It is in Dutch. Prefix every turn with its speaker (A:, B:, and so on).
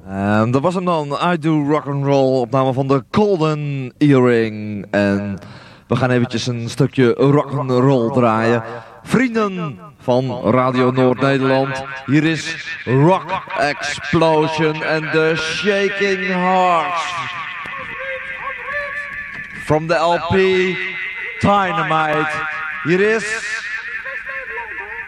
A: En dat was hem dan, I Do Rock'n'Roll, opname van de Golden Earring. En we gaan eventjes een stukje rock'n'roll draaien. Vrienden van Radio Noord-Nederland, hier is Rock Explosion and the Shaking Hearts. From the LP Dynamite, hier is